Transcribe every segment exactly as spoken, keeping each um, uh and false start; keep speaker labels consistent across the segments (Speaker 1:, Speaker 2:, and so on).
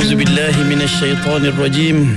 Speaker 1: A'udzubillahi minasyaitonirrajim.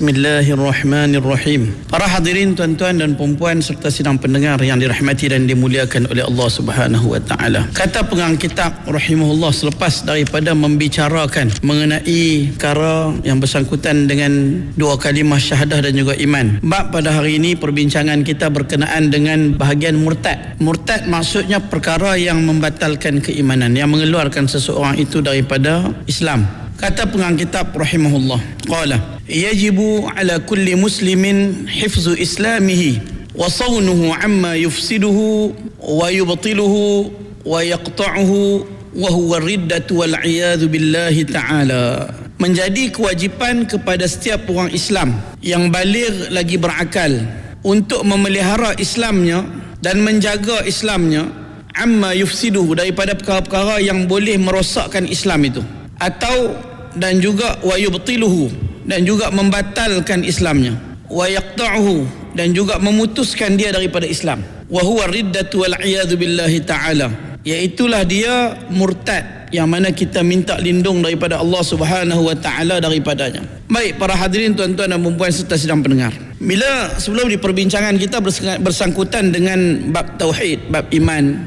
Speaker 1: Bismillahirrahmanirrahim. Para hadirin, tuan-tuan dan puan-puan serta sidang pendengar yang dirahmati dan dimuliakan oleh Allah Subhanahu wa taala. Kata pengarang kitab rahimahullah selepas daripada membicarakan mengenai perkara yang bersangkutan dengan dua kalimah syahadah dan juga iman. Bab pada hari ini perbincangan kita berkenaan dengan bahagian murtad. Murtad maksudnya perkara yang membatalkan keimanan, yang mengeluarkan seseorang itu daripada Islam. Kata pengarang kitab rahimahullah, qala yajibu ala kulli muslimin hifzu islamihi wa sawnuhu amma yufsiduhu wa yubtiluhu wa yaqta'uhu wa huwa riddatu wal iyadhu billahi ta'ala. Menjadi kewajipan kepada setiap orang Islam yang baligh lagi berakal untuk memelihara Islamnya dan menjaga Islamnya amma yufsiduhu, daripada perkara-perkara yang boleh merosakkan Islam itu, atau dan juga wa yubtiluhu, dan juga membatalkan Islamnya, wa yaqta'uhu, dan juga memutuskan dia daripada Islam, wa huwa riddatu wal iyadhu billahi ta'ala, iaitulah dia murtad yang mana kita minta lindung daripada Allah Subhanahu wa taala daripadanya. Baik para hadirin, tuan-tuan dan puan-puan serta sidang pendengar, bila sebelum di perbincangan kita bersangkutan dengan bab tauhid, bab iman,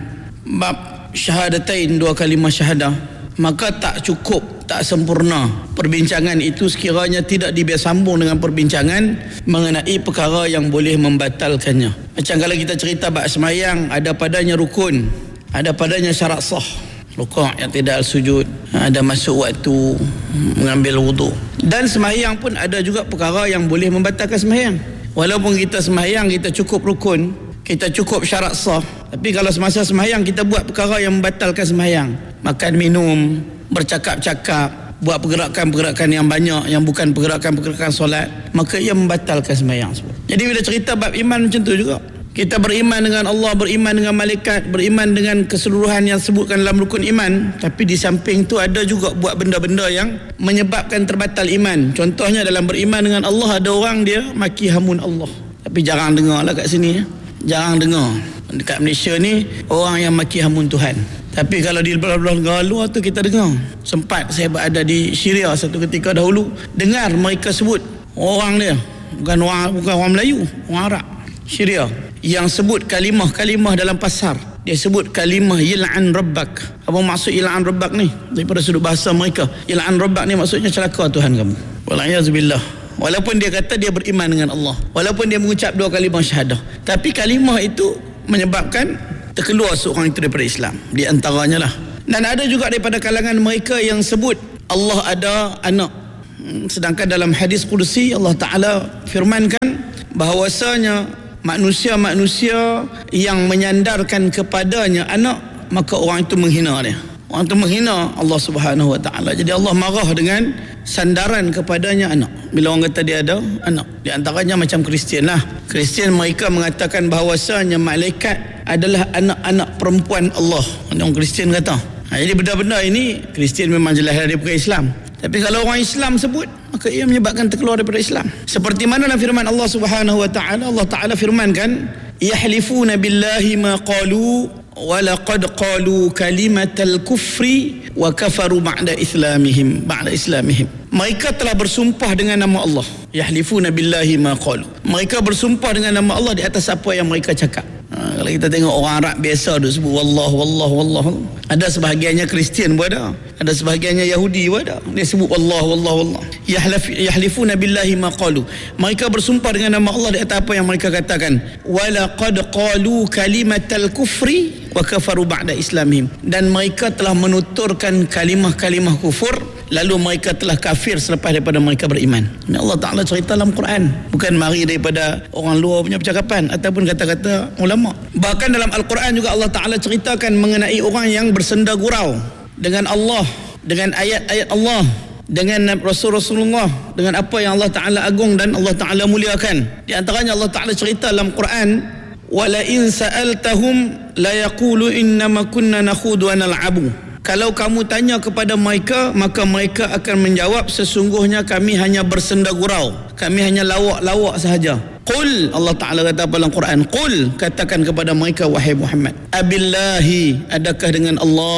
Speaker 1: bab syahadatain, dua kalimah syahadah, maka tak cukup, tak sempurna perbincangan itu sekiranya tidak dibersambung dengan perbincangan mengenai perkara yang boleh membatalkannya. Macam kalau kita cerita bab semayang, ada padanya rukun, ada padanya syarat sah, rukuk yang tidak sujud, ada masuk waktu, mengambil wudu. Dan semayang pun ada juga perkara yang boleh membatalkan semayang. Walaupun kita semayang, kita cukup rukun, kita cukup syarat sah, tapi kalau semasa semayang kita buat perkara yang membatalkan semayang, makan minum, bercakap-cakap, buat pergerakan-pergerakan yang banyak yang bukan pergerakan-pergerakan solat, maka ia membatalkan semayang. Jadi bila cerita bab iman macam tu juga, kita beriman dengan Allah, beriman dengan malaikat, beriman dengan keseluruhan yang sebutkan dalam rukun iman, tapi di samping tu ada juga buat benda-benda yang menyebabkan terbatal iman. Contohnya dalam beriman dengan Allah, ada orang dia maki hamun Allah, tapi jarang dengar lah kat sini ya. Jarang dengar dekat Malaysia ni orang yang maki hamun Tuhan. Tapi kalau di belah-belah negara luar tu kita dengar. Sempat saya berada di Syria satu ketika dahulu, dengar mereka sebut orang dia, bukan orang bukan orang Melayu, orang Arab Syria, yang sebut kalimah-kalimah dalam pasar. Dia sebut kalimah yil'an rabbak. Apa maksud yil'an rabbak ni? Daripada sudut bahasa mereka, yil'an rabbak ni maksudnya celaka Tuhan kamu. Wal'ayazubillah. Walaupun dia kata dia beriman dengan Allah, walaupun dia mengucap dua kalimah syahadah, tapi kalimah itu menyebabkan terkeluar seorang itu daripada Islam. Di antaranya lah. Dan ada juga daripada kalangan mereka yang sebut Allah ada anak. Sedangkan dalam hadis Qudsi Allah Ta'ala firmankan bahawasanya manusia-manusia yang menyandarkan kepadanya anak, maka orang itu menghina dia. Orang itu menghina Allah Subhanahu wa taala. Jadi Allah marah dengan sandaran kepadanya anak. Bila orang kata dia ada anak, di antaranya macam Kristian lah. Kristian mereka mengatakan bahawasanya malaikat adalah anak-anak perempuan Allah. Orang Kristian kata. Ha, jadi benda-benda ini Kristian memang jelas daripada Islam. Tapi kalau orang Islam sebut, maka ia menyebabkan terkeluar daripada Islam. Seperti mana dalam firman Allah Subhanahu wa taala, Allah Taala firmankan, yahlifuna billahi ma qalu walaqad qalu kalimatal kufri wa kafaru ba'da islamihim ba'da islamihim. Mereka telah bersumpah dengan nama Allah. Yahlifuna billahi ma qalu. Mereka bersumpah dengan nama Allah di atas apa yang mereka cakap. Ha, kalau kita tengok orang Arab biasa tu sebut wallah wallah wallah. Ada sebahagiannya Kristian pun ada. Ada sebahagiannya Yahudi pun ada. Dia sebut wallah wallah wallah. Yahlif, yahlifuna billahi ma qalu. Mereka bersumpah dengan nama Allah di atas apa yang mereka katakan. Walaqad qalu kalimatal kufri wa kafaru ba'da islamihim. Dan mereka telah menuturkan kalimah-kalimah kufur, lalu mereka telah kafir selepas daripada mereka beriman. Ini Allah Ta'ala cerita dalam Quran, bukan mari daripada orang luar punya percakapan ataupun kata-kata ulama. Bahkan dalam Al-Quran juga Allah Ta'ala ceritakan mengenai orang yang bersenda gurau dengan Allah, dengan ayat-ayat Allah, dengan Rasul-Rasulullah, dengan apa yang Allah Ta'ala agung dan Allah Ta'ala muliakan. Di antaranya Allah Ta'ala cerita dalam Quran, wala in sa'altahum la yaqulu innama kunna nakhudu wa nal'abu. Kalau kamu tanya kepada mereka, maka mereka akan menjawab, sesungguhnya kami hanya bersenda gurau, kami hanya lawak-lawak sahaja. Qul, Allah Ta'ala kata dalam Quran, Qul, katakan kepada mereka wahai Muhammad, abillahi, adakah dengan Allah,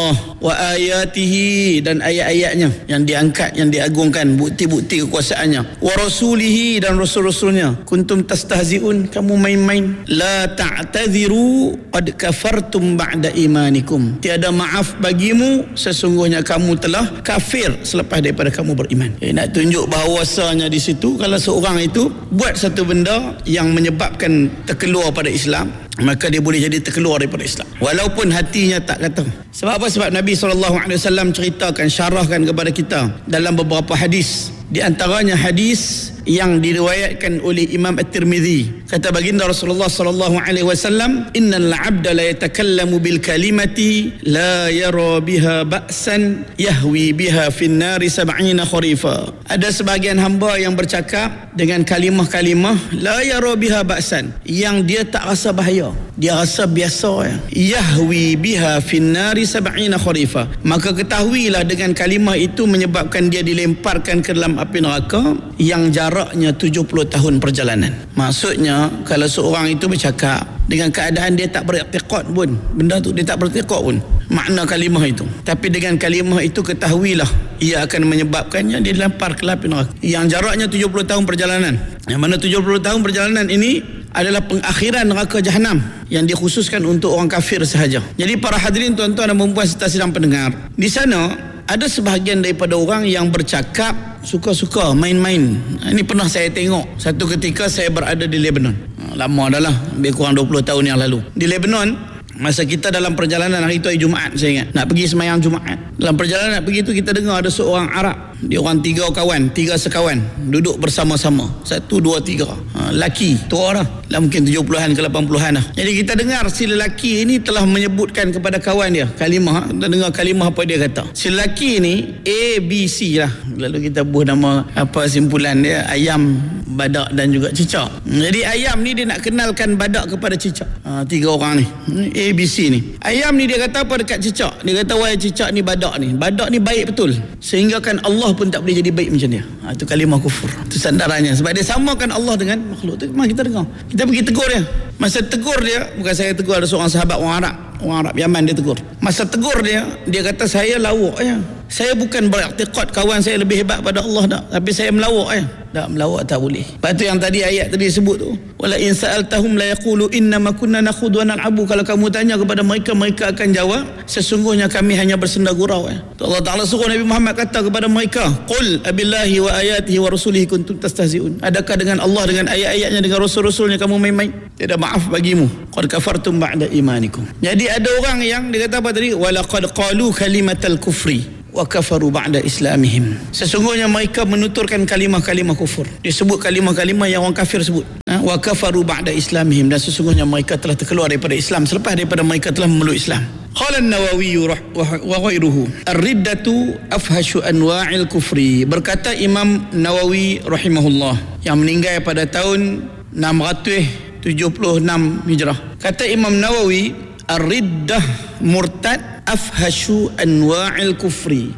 Speaker 1: wa ayatihi, dan ayat-ayatnya yang diangkat, yang diagungkan, bukti-bukti kekuasaannya, wa rasulihi, dan rasul-rasulnya. Kuntum tastahzi'un, kamu main-main. La ta'tadhiru qad kafartum ba'da imanikum, tiada maaf bagimu, sesungguhnya kamu telah kafir selepas daripada kamu beriman. Eh, nak tunjuk bahawasanya di situ kalau seorang itu buat satu benda yang menyebabkan terkeluar pada Islam, maka dia boleh jadi terkeluar daripada Islam walaupun hatinya tak kata. Sebab apa? Sebab Nabi sallallahu alaihi wasallam ceritakan, syarahkan kepada kita dalam beberapa hadis, di antaranya hadis yang diriwayatkan oleh Imam At-Tirmidzi. Kata baginda Rasulullah sallallahu alaihi wasallam, innal 'abda la yatakallamu bil kalimati la yara biha ba'san yahwi biha fin nari sab'ina kharifa. Ada sebahagian hamba yang bercakap dengan kalimah-kalimah la yara biha ba'san, yang dia tak rasa bahaya, dia rasa biasa ya. Yahwi biha fin nari sab'ina kharifa, maka ketahuilah dengan kalimah itu menyebabkan dia dilemparkan ke dalam api neraka yang jaraknya tujuh puluh tahun perjalanan. Maksudnya kalau seorang itu bercakap dengan keadaan dia tak beriktikad pun, benda tu dia tak beriktikad pun makna kalimah itu, tapi dengan kalimah itu ketahuilah ia akan menyebabkannya dia dilempar ke api neraka yang jaraknya tujuh puluh tahun perjalanan. Yang mana tujuh puluh tahun perjalanan ini adalah pengakhiran neraka jahanam yang dikhususkan untuk orang kafir sahaja. Jadi para hadirin, tuan-tuan dan puan-puan serta sidang pendengar, di sana ada sebahagian daripada orang yang bercakap suka-suka main-main. Ini pernah saya tengok satu ketika saya berada di Lebanon. Lama dah lah, lebih kurang dua puluh tahun yang lalu. Di Lebanon, masa kita dalam perjalanan, hari itu hari Jumaat saya ingat, nak pergi semayang Jumaat. Dalam perjalanan nak pergi tu kita dengar ada seorang Arab. Dia orang tiga kawan, tiga sekawan duduk bersama-sama. Satu, dua, tiga. Ha, laki, tua dah. Lah mungkin tujuh puluhan ke lapan puluhan lah. Jadi kita dengar si lelaki ini telah menyebutkan kepada kawan dia kalimah. Kita dengar kalimah apa dia kata. Si lelaki ini A, B, C lah. Lalu kita buat nama apa simpulan dia, ayam, badak dan juga cicak. Jadi ayam ni dia nak kenalkan badak kepada cicak. Ha, tiga orang ni, A, B, C ni. Ayam ni dia kata apa dekat cicak? Dia kata, wahai cicak ni, badak ni, badak ni baik betul, sehingga kan Allah pun tak boleh jadi baik macam dia. Ha, itu kalimah kufur. Itu sandarannya. Sebab dia samakan Allah dengan makhluk. Itu memang kita dengar. Kita pergi tegur dia. Masa tegur dia, bukan saya tegur, ada seorang sahabat orang Arab, orang Arab Yaman, dia tegur. Masa tegur dia, dia kata saya lawak ya. Saya bukan beriktikad kawan saya lebih hebat pada Allah tak, tapi saya melawak ya. Tak, melawak tak boleh. Lepas tu yang tadi ayat tadi sebut tu, wala in sa'altahum la yaqulu innama kunna nakhudhu wa nal'abu. Kalau kamu tanya kepada mereka, mereka akan jawab sesungguhnya kami hanya bersenda gurau ya. Allah Taala suruh Nabi Muhammad kata kepada mereka, qul abillahi wa ayatihi wa rasulihi kuntum tastahzi'un. Adakah dengan Allah, dengan ayat-ayatnya, dengan rasul-rasulnya kamu main-main? Tiada maaf bagimu. Qad kafartum ba'da imanikum. Jadi ada orang yang dia kata apa tadi, walaqad qalu kalimatal kufri wa kafaru ba'da islamihim. Sesungguhnya mereka menuturkan kalimah-kalimah kufur. Disebut kalimah-kalimah yang orang kafir sebut. Ha? Wa kafaru ba'da islamihim, dan sesungguhnya mereka telah terkeluar daripada Islam selepas daripada mereka telah memeluk Islam. Qala an-Nawawi wa ghairuhu ar-riddatu afhashu anwa'il kufri. Berkata Imam Nawawi rahimahullah yang meninggal pada tahun enam ratus tujuh puluh enam Hijrah. Kata Imam Nawawi, ar-riddah murtad afhashu anwa'il kufri,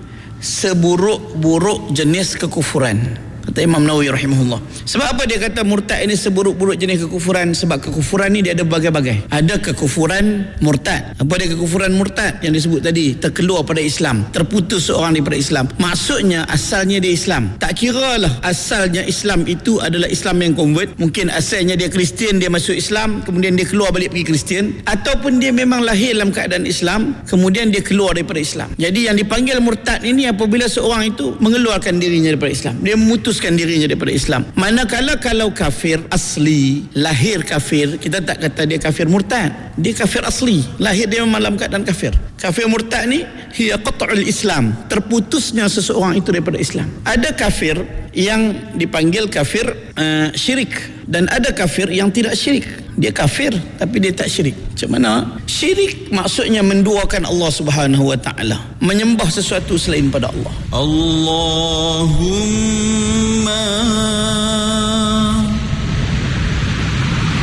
Speaker 1: seburuk-buruk jenis kekufuran. Kata Imam Nawawi rahimahullah. Sebab apa dia kata murtad ini seburuk-buruk jenis kekufuran? Sebab kekufuran ni dia ada berbagai-bagai. Ada kekufuran murtad. Apa dia kekufuran murtad? Yang disebut tadi, terkeluar pada Islam, terputus seorang daripada Islam. Maksudnya asalnya dia Islam. Tak kira lah asalnya Islam itu adalah Islam yang convert. Mungkin asalnya dia Kristian, dia masuk Islam, kemudian dia keluar balik pergi Kristian. Ataupun dia memang lahir dalam keadaan Islam, kemudian dia keluar daripada Islam. Jadi yang dipanggil murtad ini apabila seorang itu mengeluarkan dirinya daripada Islam. Dia memutus dirinya daripada Islam. Manakala kalau kafir asli, lahir kafir, kita tak kata dia kafir murtad. Dia kafir asli, lahir dia memang dalam keadaan kafir. Kafir murtad ni hiya qat'ul Islam, terputusnya seseorang itu daripada Islam. Ada kafir yang dipanggil kafir uh, syirik, dan ada kafir yang tidak syirik. Dia kafir tapi dia tak syirik. Macam mana? Syirik maksudnya menduakan Allah Subhanahu wa taala, menyembah sesuatu selain pada Allah. Allahumma